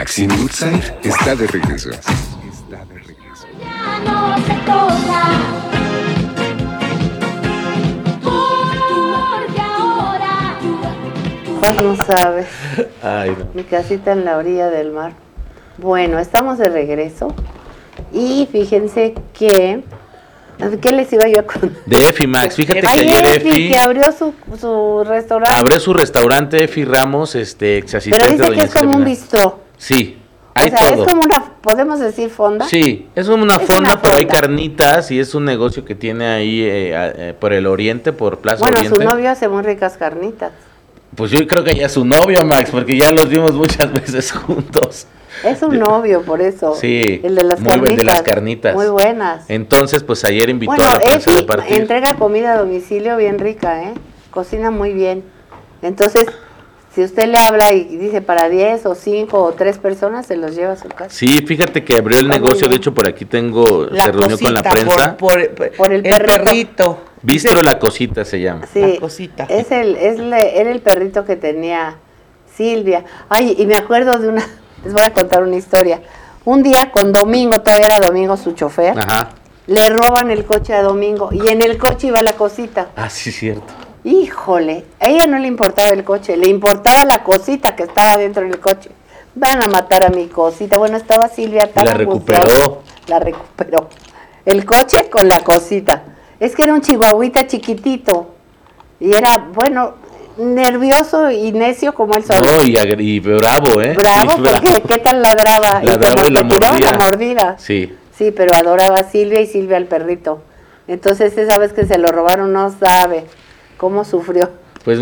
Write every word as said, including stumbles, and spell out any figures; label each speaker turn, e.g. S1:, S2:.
S1: Maxine Woodside está de regreso. Está de regreso.
S2: Ya no se toca. Porque ahora
S3: Juan no sabe.
S4: Ay, no.
S3: Mi casita en la orilla del mar. Bueno, estamos de regreso. Y fíjense que... ¿Qué les iba yo a contar?
S4: De Efi Max, fíjate que
S3: Ay,
S4: ayer
S3: Efi,
S4: Efi
S3: que abrió su, su restaurante.
S4: abrió su restaurante, Efi Ramos, este, ex
S3: Pero
S4: asistente
S3: dice
S4: de
S3: que
S4: doña
S3: es como un
S4: Silvina.
S3: bistró.
S4: Sí,
S3: O
S4: hay
S3: sea,
S4: todo.
S3: es como una, ¿podemos decir fonda?
S4: Sí, es como una
S3: Es
S4: fonda,
S3: una
S4: pero hay
S3: fonda.
S4: carnitas y es un negocio que tiene ahí eh, a- eh, por el oriente, por Plaza
S3: Bueno,
S4: Oriente.
S3: su novio hace muy ricas carnitas.
S4: Pues yo creo que ya es su novio, Max, porque ya los vimos muchas veces juntos.
S3: Es un novio, por eso.
S4: Sí,
S3: El de las
S4: muy buen-
S3: carnitas.
S4: de las carnitas.
S3: Muy buenas.
S4: Entonces, pues ayer invitó
S3: Bueno,
S4: a la prensa a
S3: Efi
S4: repartir.
S3: entrega comida a domicilio bien rica, ¿eh? Cocina muy bien. Entonces, si usted le habla y dice para diez o cinco o tres personas, se los lleva a su casa.
S4: Sí, fíjate que abrió el
S3: Está muy
S4: negocio, de
S3: bien.
S4: hecho por aquí tengo,
S5: La
S4: se reunió con la
S5: cosita,
S4: prensa.
S5: Por, por-
S3: Por el perrito.
S5: perrito.
S4: Bistro La Cosita se llama.
S3: Sí,
S5: La cosita.
S3: Es el, es le- era el perrito que tenía Silvia. Ay, y me acuerdo de una, les voy a contar una historia. Un día con Domingo, todavía era Domingo su chofer,
S4: Ajá.
S3: le roban el coche a Domingo y en el coche iba la cosita.
S4: Ah, sí, cierto.
S3: Híjole, a ella no le importaba el coche, le importaba la cosita que estaba dentro del coche. Van a matar a mi cosita. Bueno, estaba Silvia tan
S4: La
S3: angustiada.
S4: recuperó.
S3: La recuperó. El coche con la cosita. Es que era un chihuahuita chiquitito. Y era, bueno, nervioso y necio como él solo.
S4: No, y, agr- y bravo, ¿eh?
S3: Bravo,
S4: Y
S3: porque ¿qué tal ladraba?
S4: Ladraba
S3: como
S4: y la
S3: que tiró
S4: mordía.
S3: la mordida.
S4: Sí.
S3: Sí, pero adoraba a Silvia y Silvia al perrito. Entonces esa vez que se lo robaron no sabe cómo sufrió.